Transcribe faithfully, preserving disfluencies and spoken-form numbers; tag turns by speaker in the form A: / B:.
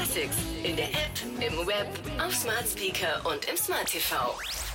A: sechs. In der App, im Web, auf Smart Speaker und im Smart T V.